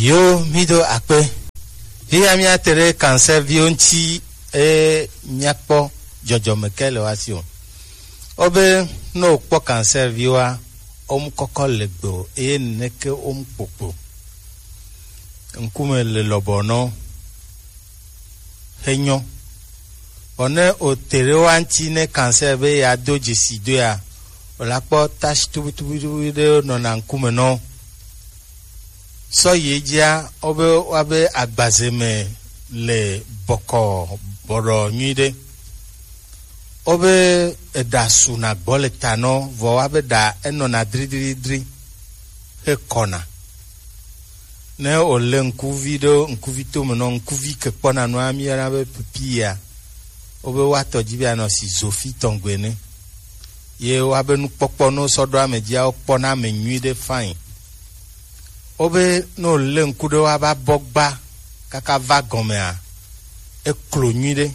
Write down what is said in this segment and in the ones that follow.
Yo mido akpe. Hiya mi atere cancer vionti nyakpo jojo mekele wasio. Obe no po cancer viwa koko legbo neke popo. Nkume le lobono henyo. One o tere wanti ne cancer be ya doji sido ya. Olakpo tash tubi no na nkume no. So yejia obe wabe agbazeme le boko boro nyide obe edasu na gbole tano vo wabe da eno na dri he kona ne ole nkuvito mno nkuvi ke pona no amiara be pipia obe wato jibia no si zofi tongwene ye wabe nu popo no sodo amejia opona me nyide fine obe no le nkudo aba bogba kaka vagomea eklonyide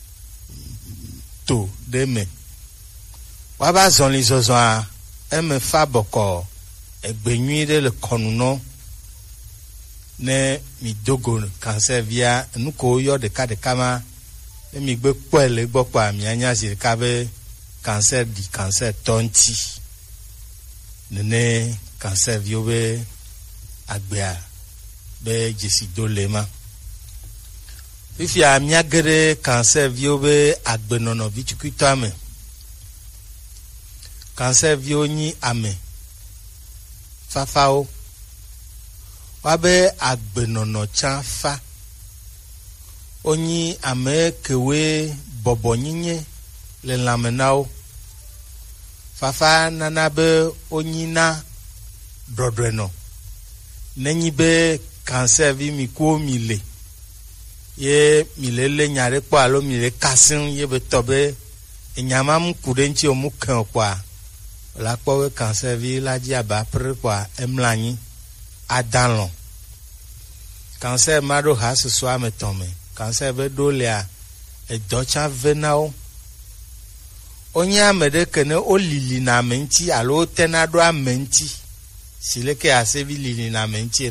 to deme waba zonli zozon eme faboko egbenyide le konuno ne mi dogo cancer via nuko yo de kama mi gbe pele gbopa mi anya si kabe cancer di cancer tonti ne cancer viobe agbea be jesi dolema ifi amiagere cancer viobe agbenono vichukuto ame cancer vioni ame fafao wabe agbenono chafa onyi ame kewe bobonyinye le lamenao fafa nanabe onyina drodreno nenyi be cancer vi mi ko mile ye milele nyare po alo mile kasin ye be tobe enyama mu kudenchi o mu kan kwa la po cancer vi la ji aba pre kwa emlanyi adanlo cancer mado ha so ametome cancer be dolia e docha venao onya mede kene olili na menti alo tenado amenti sileke asevi lili na menti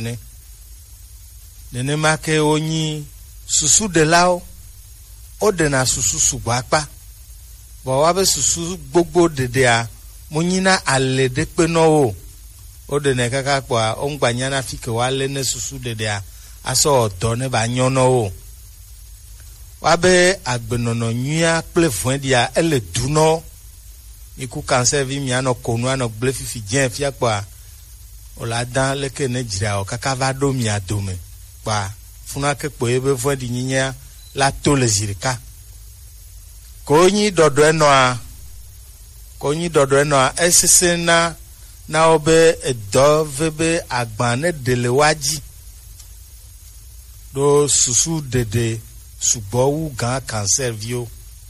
ne make onyi susu de lao o de na susu sugbapa bo wa be susu gbogbo dede a munyina ale de pe no o de ne kaka kwa o ngbanya na fike wa le ne susu dede a aso odo ne ba nyono o wa be agbenono nyia plefun dia ele duno iku cancer vi mi ano konu ano gble fifi jen fia kwa ola dan leke ne jira o kaka va do mi adome pa funa ke po ebe fo di nyinya la to le zirika ko nyi dodo eno a esese na obe edo vebe agbane delewaji do susu dede sugbowu gan cancer vio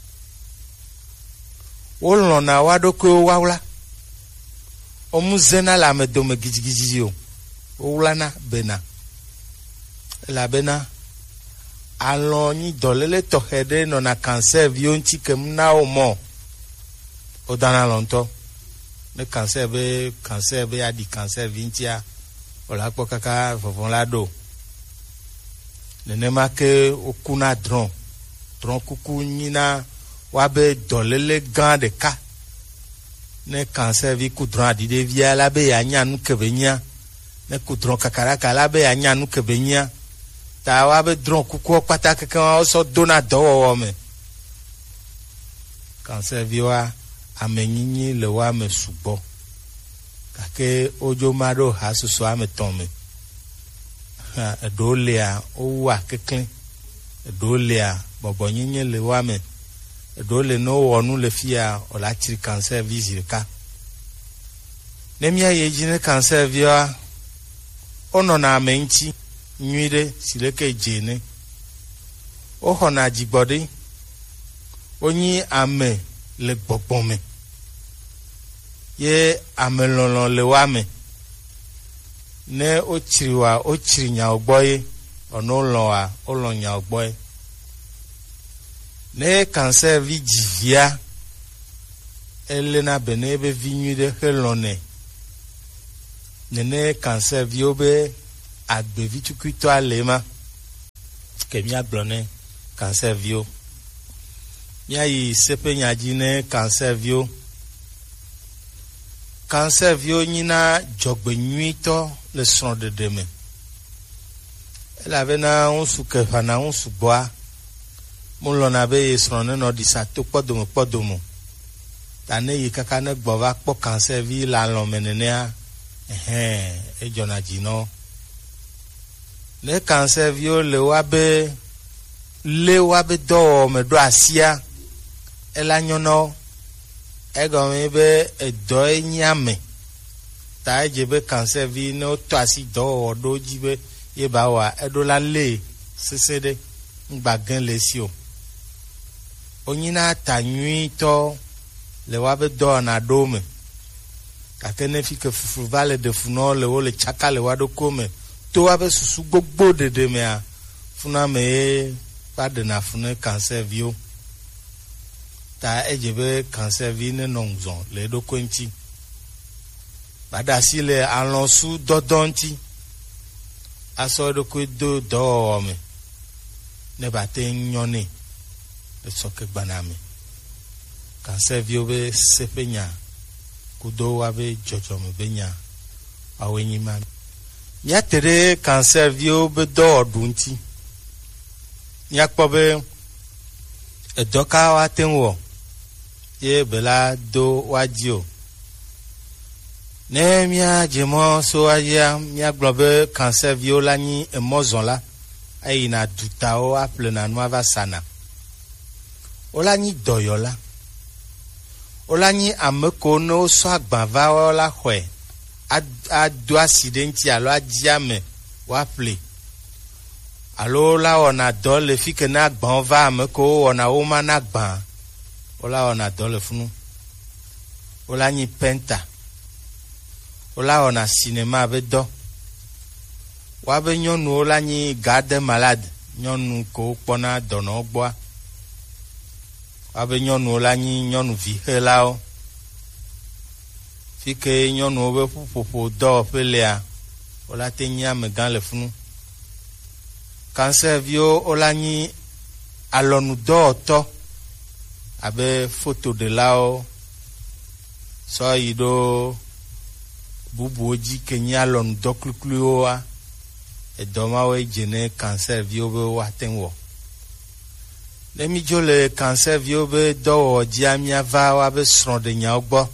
o lona wadoko wawla omuzena la medome gijigiji o wulana bena la bena aloni dolele tohede no na cancer vionti kemna o mo o dana lonto ne cancer be adi cancer vintia o la po kaka fofon lado ne make okuna dron kuku nyina wabe dolele gan de ka ne cancer vi kudron adide via la be anya nu kebenya ne kudron kakaraka la be anya nu kebenya ta wa be dron kuku pataka kan o so dona dowo me cancer vi wa amenyinyi le wa me subo kake ojo maro ha susu ame tome edolia o wa keklen edolia bobonyinyi le wa me dole no wonu le fia o la tri cancer visirika nemia yejine cancer via ono na menti nwire sileke jene o hona jigbode onyi ame le gbogbome ye amelolo le wame ne o chirinya ogboye ono loa olonya ogboye ne cancer vi jivia elena benebe vinyude helone ne cancer vi obe agbevitukito alema ke mia blone cancer vio mia yi sepe nyadine cancer vio nyina jogbenyuito le son de demain elle avait na on suke fana on suboa mon lona be son no disato podomo tane yi kaka ne gbova po cancer vi la lo menenea e jona jino le cancer vio le wabe do me do asia ela nyono ego me be do nyame ta jebe cancer vi no to asi do do jibe ye ba wa edo la le sesede ngbagan le si o onyina tanwi to le wabe do na dome kakene fi ke fufu vale de funo le wo le chaka le wado kome to wabe susu gbogbo de me a funa me pa de na fune cancer vio ta ejebe cancer vi ne nongzon le do kwenti bada si le alonsu dodonti aso do ko do me ne ba te nyone le soke gbaname cancer vio be sepenya kudo wabe jojo me benya awenyi ma nya tere cancer vio be do odunti nya kpobe edoka wa tenwo ye bela do wajio ne mia jemo so aya mia globe cancer vio la ni emozon la ayina dutao aple na nuava sana ola ni doyola ola ni ameko no so agbava ola hwe a do accident alo ajiame wa play alo la ona do le fi ke na gbon va ameko ona o ma na gban ola ona do le funu ola ni penta ola ona cinéma be do wa be nyonu ola ni garde malade nyonu ko pona dono gbo abe nyonu la ni nyonu vi helao fike nyonu obe pupopo do pelea ola te nyame gan le funu cancer vio ola ni alonu do to abe photo de lao so ido bubu oji kenya alonu do klukluoa e doma we jene cancer vio be watenwo lemi jole cancer vio be do jiamia va wa be sron de nya ogbo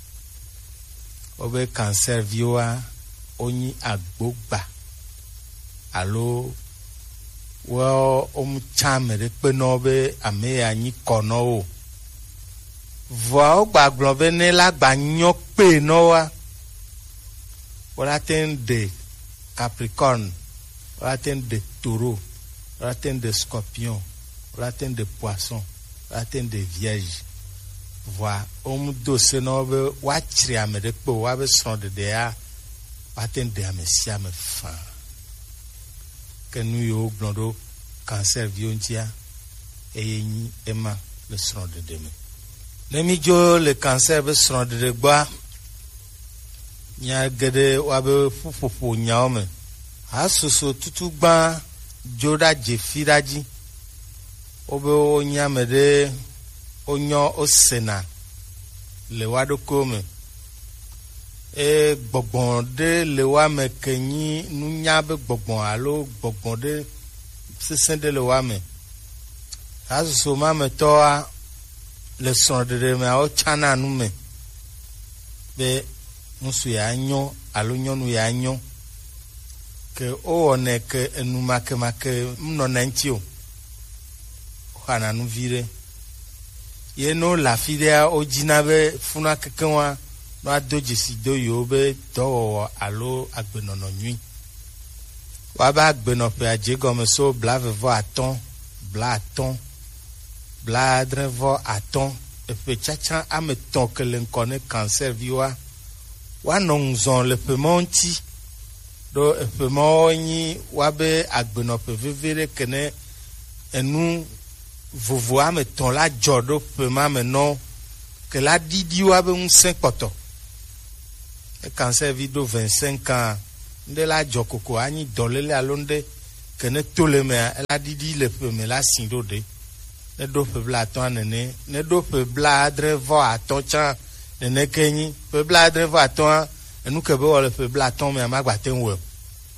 obe cancer vio a oni agbogba alo wo chame pe no be ame anyi kono o vo gbagblon be ne la gbanyo pe no wa wala ten de Capricorne wala ten de Taureau wala ten de Scorpion latin de poisson, latin de vierge. Voilà, on dossier noble, watchri à me de po, wabe son de dea, latin de amesia me fin. Que nous yo blondo, cancer viontia, et ni ema le son de demain. Nemijo le cancer be son de bois, nya gede wabe fufufu nyaome. Asusu tutuba, joda jefiraji. Obe onyamede onyo osena le wado kome gbogbon de le wa me kenyi nunya be gbogbon alo gbogbon de sesen de le wa me aso ma me to a le son de me o chana nu me be musu ya nyo alo nyonu ya nyo ke o one ke enuma ke make mno na ntio kana nu vire ye no la fidea o jinabe funa kekenwa no adojisi do yobe do alo agbenono nui wa ba agbeno pe aje gome so blave vo aton bla drevo aton e pe chacha ameton ke len kone cancer viwa wa nonzon le pemonti do e pemoni wa be agbeno pe vivere kene enu vovo ame ton la jodo pe ma menon que la didi wa be un 5 poto e cancer vi do 25 ans nde la dzɔkoko anyi dɔlele alo nde ke ne to le mea ela ɖiɖi le ƒe me la si ɖo ɖe ne ɖo ƒe blaatɔ̃ nene ne ɖo ƒe blaadre-vɔ-atɔ̃ tsã nene ke nyi ƒe blaadre-vɔ-atɔ̃a enu ke be wɔ le ƒe blaatɔ̃ mea magbate ŋu wɔ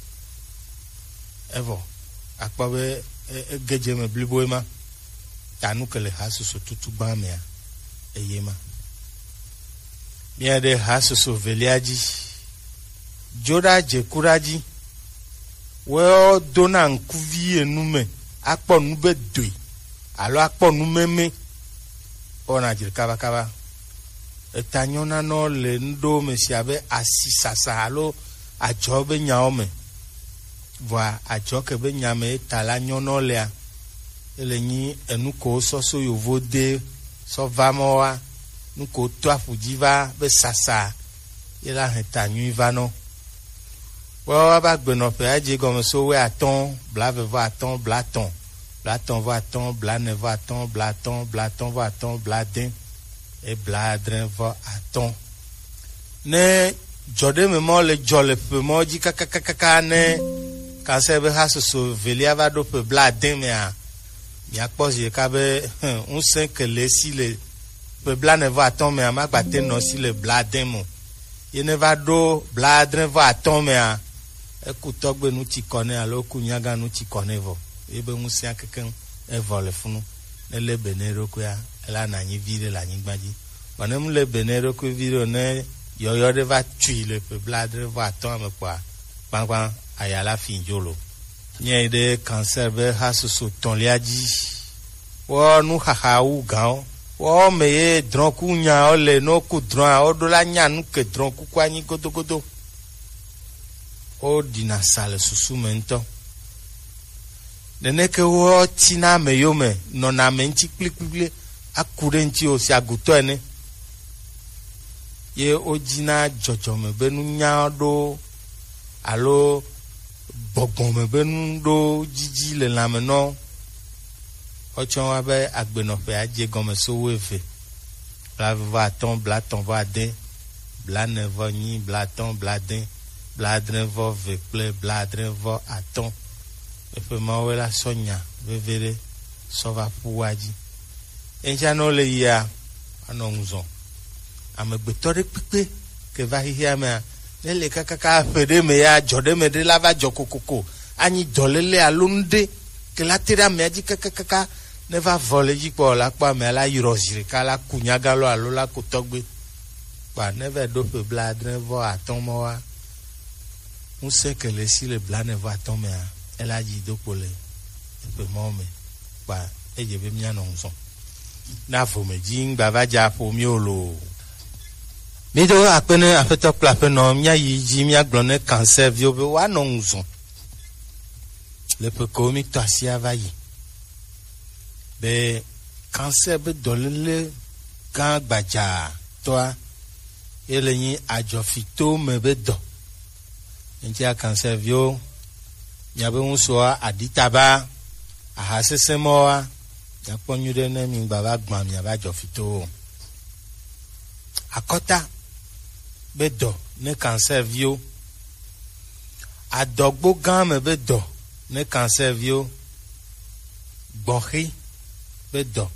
evɔ akpɔ be egedze me bliboe ma ta nu ke le hasoso tutu gbã mea eye ma mia ɖe hasoso velia dzi dzo ɖa dze ku ɖa dzi wo dona ŋkuvi enu me akpɔ nu be doe alo akpɔ nu meme wɔna dzre kabakaba eta nyɔna nɔ le ŋɖo me sia be asi sasa alo adzɔ be nyawo me vɔa adzɔ ke be nya me ta la nyɔnɔ lea ele nyi enu ko sɔsɔ yovo de sɔva mɔwa nu ko to aƒudzi va be sasa ye la hẽ ta nyui va nɔ wɔwa ba gbenɔƒe adze gɔme so we atɔ̃ blavevɔ atɔ̃ blatɔ̃ blatɔ̃vɔ atɔ̃ blanevɔ atɔ̃ blatɔ̃ blatɔ̃vɔ atɔ̃ bladẽ e bladrevɔ atɔ̃ ne dzɔɖeme mɔ le dzɔ le ƒe mɔ dzi kakakaka ne kanse be hasoso velia va ɖo ƒe bladẽ mea miakpɔ zi ɖeka be ŋusẽ ke le si le ƒe blanevɔ atɔ̃ mea magbate nɔ si le bladẽ mo ye ne va ɖo bladrevɔ atɔ̃ mea eku tɔgbe nutsi kɔ nɛ alo ku nyaga nutsi kɔ nɛ vɔ ye be ŋusẽa kekeŋ evɔ le funu ne le be ne ɖokoea ela na anyi vi ɖe le anyigba dzi vɔ ne mu le be ne ɖokoi vi ɖe ne yɔyɔ ɖe va tui le ƒe bladrevɔ atɔ̃a me kpɔa gbãgbã aya la fi dzolo nye ɖe cancer be hasoso tɔ̃lia dzi wɔ nuxaxa wu gãwo wɔ me ye drɔ̃ku nyawo le no ku drɔ̃a woɖo la nya nu ke drɔ̃ kuku anyi godogodo wo ɖina sa le susu me ŋutɔ neneke wo tina ame yome nɔna ame ŋuti kplikplikpli aku ɖe ŋuti o si agutɔ ene ye wo dzina dzɔdzɔme be nunya ɖo alo gbɔgbɔme be nu ɖo dzidzi le lãmenɔ wotsɔ wa be agbenɔƒe adze gɔme so wo eve blavevɔ atɔ̃ blatɔ̃vɔ adẽ blanevɔ nyi blatɔ̃ bladẽ bladrevɔ ve kple bladrevɔ atɔ̃ eƒe mawo la sɔ nya veve ɖe sɔ va ƒu wa dzi eŋtsia ne wole yia anɔ ŋuzɔ amegbetɔ ɖe kpekpe ke va xixia mea ne le kakaka ƒe ɖe me ya dzɔ ɖe me ɖe la va dzɔ kokoko anyi dɔlele alo nu ɖe ke la te ɖe amea dzi kakakaka ne va vɔ le dzi kpɔ la kpɔ amea la yrɔ zi ɖeka la ku nyagalo alo la ku tɔgbe kpa ne va ɖo ƒe bladrevɔ atɔ̃ mɔwa ŋusẽ ke le si le blanevɔ atɔ̃ mea ela dzi do kpo le eƒe mɔ me kpa edze be mianɔ ŋuzɔ na vome dzi ŋgba va dza ƒo miwo lo mi do akpene aƒetɔ kple aƒenɔ miayi dzi miagblɔ ne cancer viwo be woanɔ ŋuzɔ le ƒe kewo mi tɔ asi ava yi be cancer be dɔlele gã gbadza tɔa ye le nyi adzɔfito me be dɔ ŋutia cancer viwo miabe ŋusɔa aɖitaba ahasese mɔwa miakpɔ nyui ɖe ne mi gba va gbã miaba adzɔfitowo akɔta be dɔ ne cancer viwo adɔgbo gã me be dɔ ne cancer viwo gbɔxi be dɔ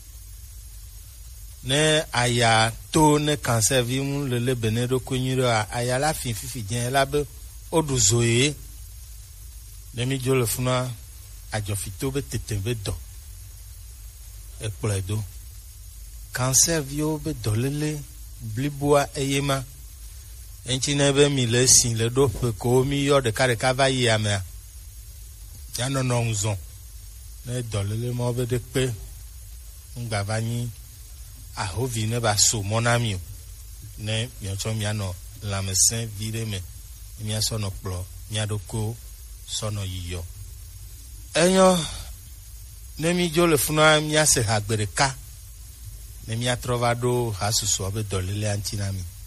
ne aya to ne cancer vi mu lele bene ɖokui nyui ɖoa aya la fi fifi dze la be woɖu zoe ne mi dzo le funua adzɔfito be tete be dɔ ekplɔe do cancer viwo be dɔlele bliboa eye ma eŋti ne be mi le si le ɖo ƒe ko mi yɔ ɖeka va yi amea ya nɔnɔ ŋuzɔ ne dɔlele mɔ be ɖe kpe ŋgba va nyi ahovi ne ba so mɔ na mi o ne miatsɔ mianɔ lãmesẽ vi ɖe me miasɔ nɔ kplɔ mia ɖokui sɔnɔ yiyɔ enyɔ ne mi dzo le funua miase hagbe ɖeka ne miatrɔ va ɖo hasusu be dɔlelea ŋuti na mi